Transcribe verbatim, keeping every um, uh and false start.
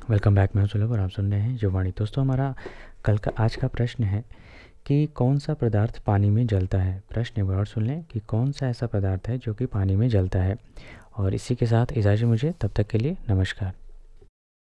Welcome back. मैं हूं सुलभ और आप सुन रहे हैं युवाणी। दोस्तों, हमारा कल का आज का प्रश्न है कि कौन सा पदार्थ पानी में जलता है। प्रश्न एक बार और सुन लें कि कौन सा ऐसा पदार्थ है जो कि पानी में जलता है। और इसी के साथ इजाज़त मुझे, तब तक के लिए नमस्कार।